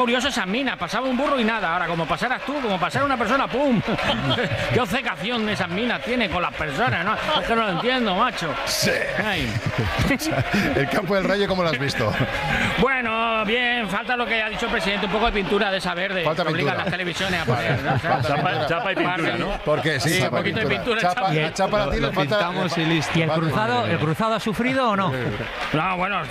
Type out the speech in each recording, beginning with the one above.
Curioso esas minas, pasaba un burro y nada. Ahora, como pasaras tú, como pasara una persona, ¡pum! ¿Qué obcecación esas minas tiene con las personas, no? Es que no lo entiendo, macho. Sí. Ay. El campo del Rayo, ¿cómo lo has visto? Bueno, bien, falta lo que ha dicho el presidente, un poco de pintura de esa verde. Falta que obligan pintura. las televisiones a poner, ¿no? Chapa y pintura, ¿no? Porque sí, Sí, un poquito de pintura, chapa la tiene, falta. ¿Y el cruzado ha sufrido o no? No, bueno,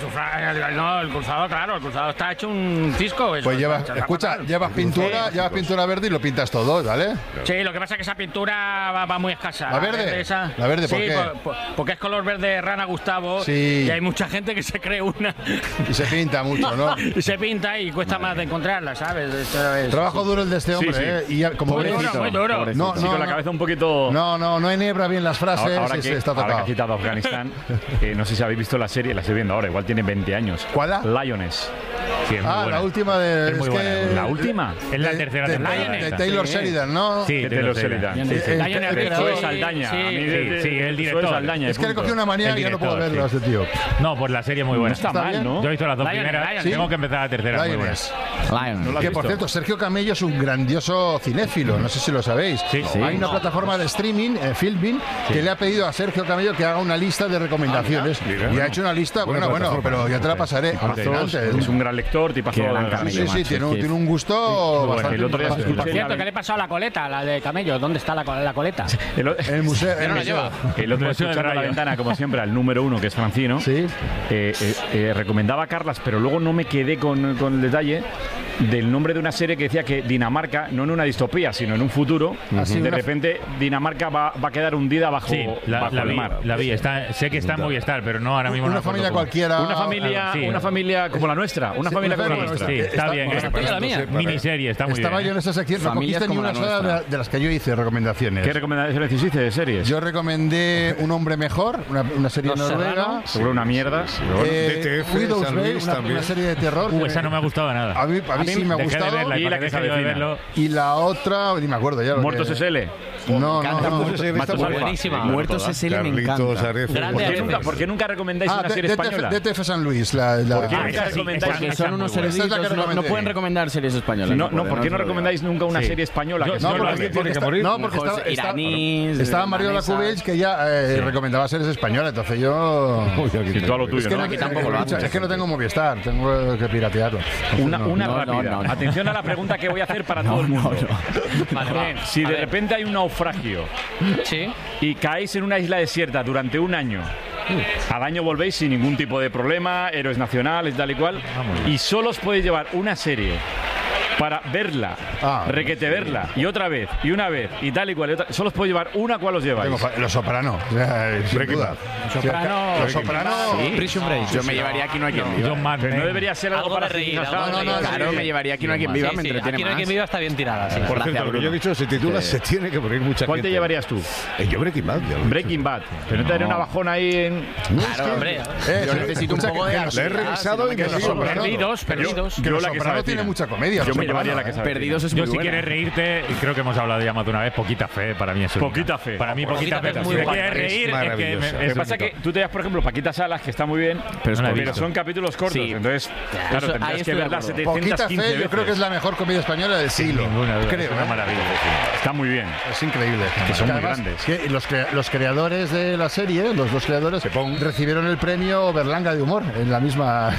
el cruzado, claro, el cruzado está hecho un cisco. Eso, Pues llevas pintura verde y lo pintas todo, ¿vale? Sí, lo que pasa es que esa pintura va muy escasa. ¿La verde? Esa. ¿La verde? ¿Por sí, qué? Porque es color verde rana, Gustavo. Sí. Y hay mucha gente que se cree una. Y se pinta mucho, ¿no? Y se pinta y cuesta más de encontrarla, ¿sabes? Esto es... Trabajo duro el de este hombre, Sí, sí. ¿eh? Y como Muy veis, duro, muy duro. No, Sí, con la cabeza un poquito... no enhebra bien las frases. Ahora que está ha tocado. citado Afganistán, no sé si habéis visto la serie, la estoy viendo ahora, igual tiene 20 años. ¿Cuál? Lioness. Sí, es muy buena. La última de. Es muy es buena. que- ¿La última? Es la tercera temporada. de Taylor Sheridan, ¿no? Sí, De Taylor Sheridan. Lioness. Sí, sí. Lioness El- Richie, Zoe Saldaña. sí. A mí Sí, el director. Zoe Saldaña, Es que le punto. cogió una manía El y ya no puedo director, verlo a sí. este tío. No, pues la serie muy buena. No está ¿Está mal, bien? ¿no? Yo he visto las dos Lioness, primeras. Lioness. Tengo que empezar la tercera. Muy buena. Lioness. ¿No la has Que por visto? cierto, Sergio Camello es un grandioso cinéfilo, no sé si lo sabéis. Sí. Hay una plataforma de streaming, Filmin, que le ha pedido a Sergio Camello que haga una lista de recomendaciones. Y ha hecho una lista, bueno, pero ya te la pasaré. Alucinante. Es un gran lector, tipazo. Qué gran Camello, Sí, tiene un gusto bastante El otro día importante. Por cierto, ¿qué le pasó a la coleta, la de camello? ¿Dónde está la coleta? El El museo. Ya no la lleva. otro día Museo del escuchando a la Rayo. ventana, como siempre, al número 1, que es Francino. Sí. Recomendaba a Carlas, pero luego no me quedé con el detalle del nombre de una serie que decía que Dinamarca, no en una distopía, sino en un futuro, Así, de una- repente Dinamarca va a quedar hundida bajo, Sí, la bajo el vi. mar. La vi. Sé que está en Movistar, pero no ahora mismo. no Una me acuerdo familia cómo. cualquiera. Sí. Una familia como la nuestra, una Sí, familia una como la familia nuestra. Sí, está Está- bien. bueno, es pues, la mía. miniserie, está muy Estaba bien. yo en esa sección, no Familias cogiste ni como una la sola nuestra. de las que yo hice recomendaciones. ¿Qué recomendaciones hiciste de series? Yo recomendé Un hombre mejor, una serie Los noruega. Serrano. Seguro una mierda. DTF, Widow's San Bay, Luis una también. serie de terror. que Esa no me ha gustado nada. A mí sí me ha Dejé de gustado. verla Y y la para que que se he dejado de avecina. verlo. Y la otra, ni me acuerdo ya. lo Muertos que- SL. No. Matos Alfa. Buenísima. Muertos Todas. SL me Carlitos encanta. Areces. Grande. ¿Por qué nunca recomendáis una serie española? DTF San Luis. La, ¿Por qué Ah, nunca esa sí, recomendáis? esa Que son unos muy buena. Esa es la que eruditos, no recomendé. pueden recomendar series españolas. No, ¿por qué no recomendáis nunca una Sí. serie española? Yo- que yo no lo la hago. veis? tiene que morir. No, porque Ojos iraníes, estaba Mario danesas. Lacubells que ya recomendaba series españolas. Entonces yo. Sí, tú a lo tuyo, Es que, ¿no? Aquí tampoco lo haces. es que no tengo Movistar, tengo que piratearlo. Una No, rápida. no, no. Atención a la pregunta que voy a hacer para todo el mundo. Bien, si de repente hay un naufragio Sí. y caéis en una isla desierta durante un año, al año volvéis sin ningún tipo de problema, héroes nacionales, tal y cual, y solo os podéis llevar una serie para verla, requete verla, y otra vez, y una vez, y tal y cual, y otra, solo os podéis llevar una, ¿cuál os lleváis? Los Soprano. Breaking Bad. Los Soprano. Prison Break. Yo me llevaría Aquí no hay quien viva. John Madden. Pero no debería ser algo Algo para de reír, fijar. algo de reír. Claro, me llevaría Aquí no hay quien viva, Sí, me sí, entretiene aquí no hay más. quien viva está bien tirada. Sí. Por cierto, lo que yo he dicho se titula Se tiene que morir mucha ¿Cuál gente. te llevarías tú? Yo Breaking Bad. ya lo he Breaking Bad. Pero no te daría una bajona ahí en... Claro, hombre. Yo necesito un poco de La he revisado y me Los digo, Soprano. Perdidos. Que Yo Los la que se Soprano avecina. tiene mucha comedia. Yo Los me llevaría Soprano, la que se avecina. Perdidos es muy Yo, si buena. quieres reírte, y creo que hemos hablado ya más de una vez, poquita fe para mí es Poquita fe. Para mí, poquita fe. Fe es Si muy te guay. quieres reír, es que maravillosa. Lo que pasa es que tú te das, por ejemplo, Paquita Salas, que está muy bien, Pero es No la he pero visto. son capítulos cortos. Sí. Entonces, claro, Eso- ahí tendrás que estoy de verla acuerdo. 715 Poquita veces. fe, yo creo que es la mejor comedia española del siglo. ninguna duda, Creo, es una ¿eh? maravilla. Está muy bien. Es increíble. Que son muy Además, grandes. que los creadores de la serie, los dos creadores, recibieron el premio Berlanga de Humor en la misma,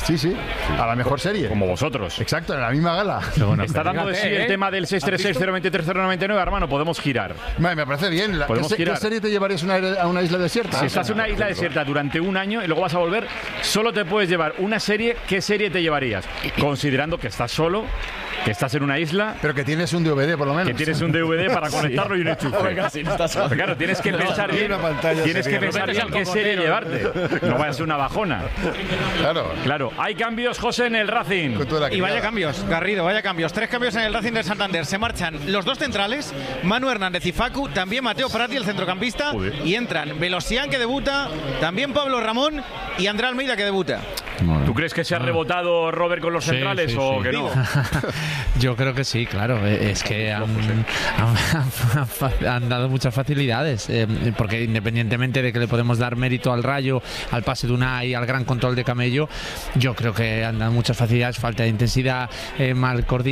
a la mejor serie. Como vosotros. Exacto, en la misma gala. Está dando de sí el tema del 636-023-099, hermano. Podemos girar. Me parece bien. Podemos ¿Qué girar. serie te llevarías a una isla desierta? Si estás en una isla desierta durante un año y luego vas a volver, solo te puedes llevar una serie. ¿Qué serie te llevarías? Considerando que estás solo, que estás en una isla, Pero que tienes un DVD, por lo menos. que tienes un DVD para conectarlo y un enchufe. Pero claro, tienes que pensar Y bien. una pantalla Tienes que sería pensar Roberto bien qué serie llevarte. No vaya a ser una bajona. Claro. Claro, hay cambios, José, en el Racing. Con toda la Y vaya criada. cambios, Garrido, vaya cambios. 3 cambios en el Racing de Santander. Se marchan los dos centrales, Manu Hernández y Facu, también Mateo Prati, el centrocampista, Joder. y entran Velosian, que debuta, también Pablo Ramón y André Almeida, que debuta. ¿Tú crees que se ha rebotado Robert con los centrales o que no? Yo creo que sí, claro. Es que han dado muchas facilidades, porque independientemente de que le podemos dar mérito al Rayo, al pase de Unai, al gran control de Camello, yo creo que han dado muchas facilidades, falta de intensidad, mal coordinación.